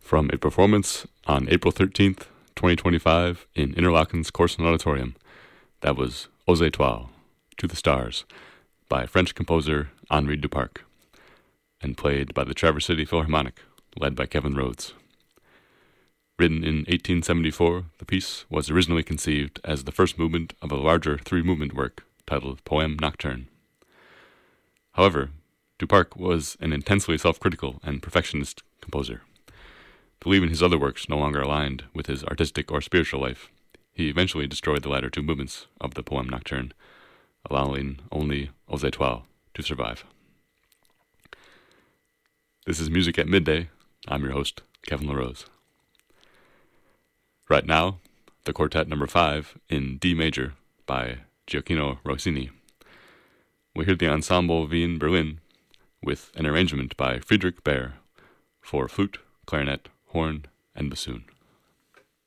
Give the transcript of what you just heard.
From a performance on April 13th, 2025 in Interlocken's Corson Auditorium, that was Aux Etoiles, To the Stars, by French composer Henri Duparc, and played by the Traverse City Philharmonic, led by Kevin Rhodes. Written in 1874, the piece was originally conceived as the first movement of a larger three-movement work titled Poème Nocturne. However, Duparc was an intensely self-critical and perfectionist composer. Believing his other works no longer aligned with his artistic or spiritual life, he eventually destroyed the latter two movements of the Poème Nocturne, allowing only Aux Etoiles to survive. This is Music at Midday. I'm your host, Kevin LaRose. Right now, the Quartet Number 5 in D major by Gioacchino Rossini. We hear the Ensemble Wien Berlin with an arrangement by Friedrich Baer for flute, clarinet, horn, and bassoon.